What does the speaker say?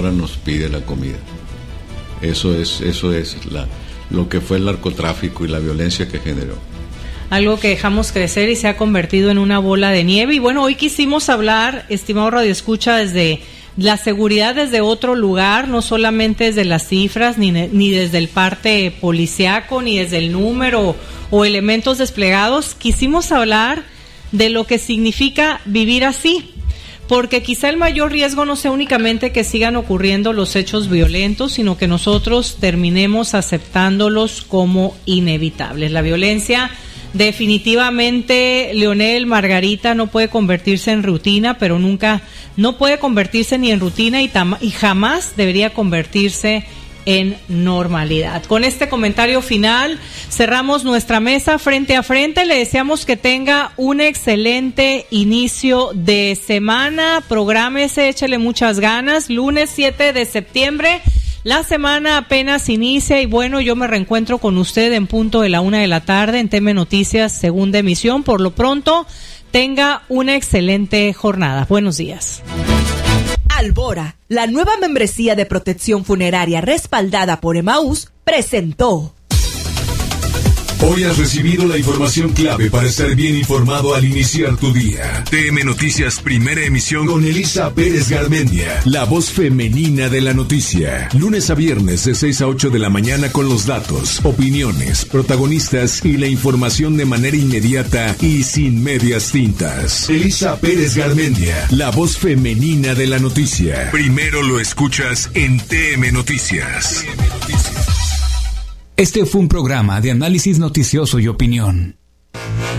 señora nos pide la comida. Eso es lo que fue el narcotráfico y la violencia que generó. Algo que dejamos crecer y se ha convertido en una bola de nieve. Y bueno, hoy quisimos hablar, estimado radioescucha, desde la seguridad desde otro lugar, no solamente desde las cifras, ni desde el parte policiaco, ni desde el número o elementos desplegados. Quisimos hablar de lo que significa vivir así, porque quizá el mayor riesgo no sea únicamente que sigan ocurriendo los hechos violentos, sino que nosotros terminemos aceptándolos como inevitables. La violencia definitivamente, Leonel, Margarita, no puede convertirse en rutina, pero nunca, no puede convertirse ni en rutina y jamás debería convertirse en normalidad. Con este comentario final cerramos nuestra mesa frente a frente. Le deseamos que tenga un excelente inicio de semana. Prográmese, échele muchas ganas. Lunes 7 de septiembre. La semana apenas inicia y bueno, yo me reencuentro con usted en punto de la 1:00 p.m. en TM Noticias, segunda emisión. Por lo pronto, tenga una excelente jornada. Buenos días. Albora, la nueva membresía de protección funeraria respaldada por Emaús, presentó. Hoy has recibido la información clave para estar bien informado al iniciar tu día. TM Noticias, primera emisión con Elisa Pérez Garmendia, la voz femenina de la noticia. Lunes a viernes de 6 a 8 de la mañana con los datos, opiniones, protagonistas y la información de manera inmediata y sin medias tintas. Elisa Pérez Garmendia, la voz femenina de la noticia. Primero lo escuchas en TM Noticias. Este fue un programa de análisis noticioso y opinión.